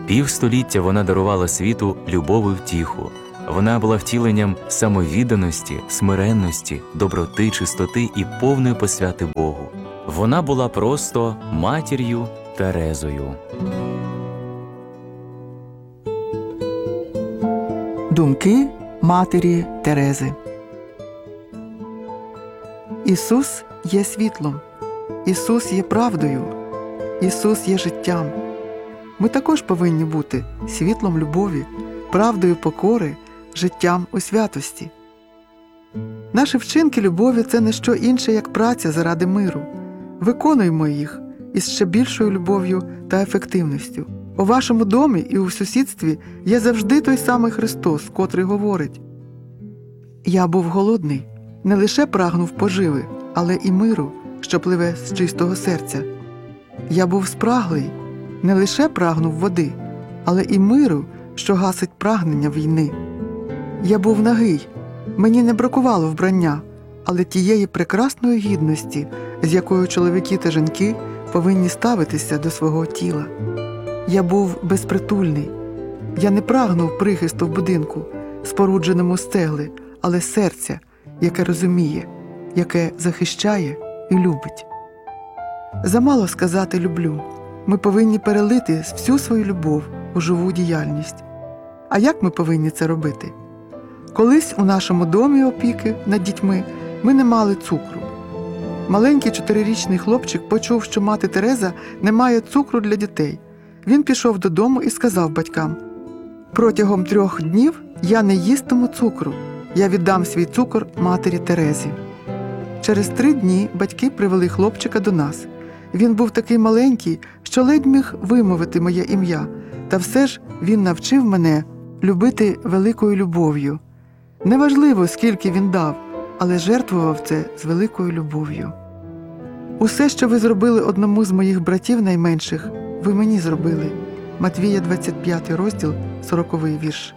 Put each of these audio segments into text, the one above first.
Півстоліття вона дарувала світу любов і втіху. Вона була втіленням самовідданості, смиренності, доброти, чистоти і повної посвяти Богу. Вона була просто матір'ю Терезою. Думки матері Терези. Ісус є світлом. Ісус є правдою. Ісус є життям. Ми також повинні бути світлом любові, правдою покори, життям у святості. Наші вчинки любові – це не що інше, як праця заради миру. Виконуємо їх із ще більшою любов'ю та ефективністю. У вашому домі і у сусідстві є завжди той самий Христос, котрий говорить: «Я був голодний, не лише прагнув поживи, але і миру, що пливе з чистого серця. Я був спраглий, не лише прагнув води, але і миру, що гасить прагнення війни. Я був нагий, мені не бракувало вбрання, але тієї прекрасної гідності, з якою чоловіки та жінки повинні ставитися до свого тіла. Я був безпритульний, я не прагнув прихисту в будинку, спорудженому з цегли, але серця, яке розуміє, яке захищає і любить. Замало сказати «люблю». Ми повинні перелити всю свою любов у живу діяльність. А як ми повинні це робити? Колись у нашому домі опіки над дітьми ми не мали цукру. Маленький 4-річний хлопчик почув, що мати Тереза не має цукру для дітей. Він пішов додому і сказав батькам: «Протягом 3 днів я не їстиму цукру, я віддам свій цукор матері Терезі». Через 3 дні батьки привели хлопчика до нас. Він був такий маленький, що ледь міг вимовити моє ім'я, та все ж він навчив мене любити великою любов'ю. Неважливо, скільки він дав, але жертвував це з великою любов'ю. Усе, що ви зробили одному з моїх братів найменших, ви мені зробили. Матвія 25 розділ, 40 вірш.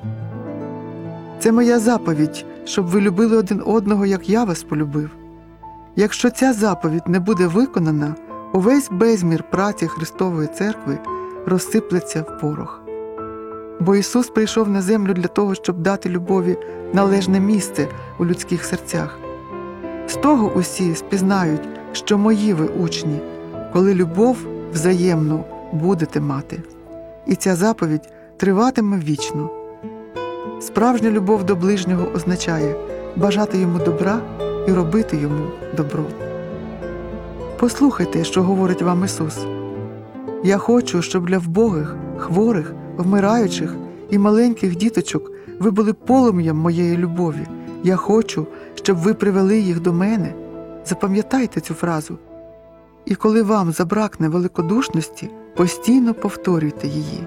Це моя заповідь, щоб ви любили один одного, як я вас полюбив. Якщо ця заповідь не буде виконана, увесь безмір праці Христової Церкви розсиплеться в порох. Бо Ісус прийшов на землю для того, щоб дати любові належне місце у людських серцях. З того усі спізнають, що мої ви учні, коли любов взаємну будете мати. І ця заповідь триватиме вічно. Справжня любов до ближнього означає бажати йому добра і робити йому добро. Послухайте, що говорить вам Ісус. «Я хочу, щоб для вбогих, хворих, вмираючих і маленьких діточок ви були полум'ям моєї любові. Я хочу, щоб ви привели їх до мене». Запам'ятайте цю фразу. І коли вам забракне великодушності, постійно повторюйте її.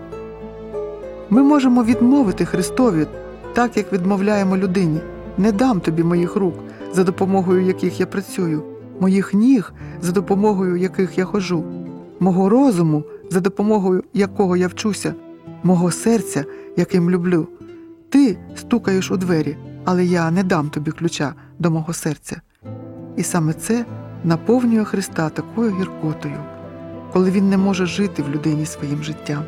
Ми можемо відмовити Христові, так як відмовляємо людині. «Не дам тобі моїх рук, за допомогою яких я працюю, моїх ніг, за допомогою яких я ходжу, мого розуму, за допомогою якого я вчуся, мого серця, яким люблю. Ти стукаєш у двері, але я не дам тобі ключа до мого серця». І саме це наповнює Христа такою гіркотою, коли Він не може жити в людині своїм життям.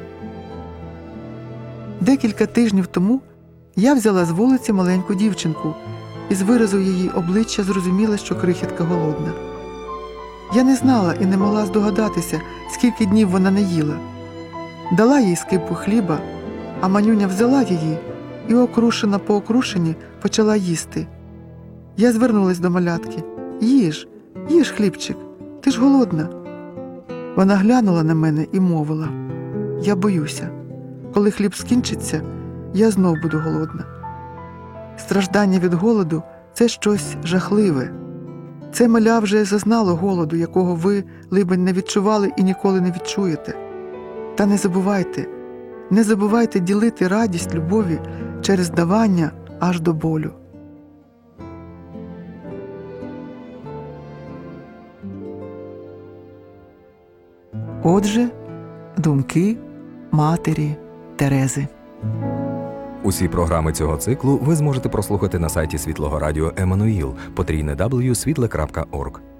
Декілька тижнів тому я взяла з вулиці маленьку дівчинку і з виразу її обличчя зрозуміла, що крихітка голодна. Я не знала і не могла здогадатися, скільки днів вона не їла. Дала їй скипу хліба, а манюня взяла її і, окрушена по окрушенні, почала їсти. Я звернулась до малятки. «Їж, їж, хлібчик, ти ж голодна». Вона глянула на мене і мовила: «Я боюся. Коли хліб скінчиться, я знов буду голодна». Страждання від голоду – це щось жахливе. Це маля вже зазнало голоду, якого ви, либонь, не відчували і ніколи не відчуєте. Та не забувайте ділити радість любові через давання аж до болю. Отже, думки матері Терези. Усі програми цього циклу ви зможете прослухати на сайті Світлого Радіо Еммануїл, _w світле.орг.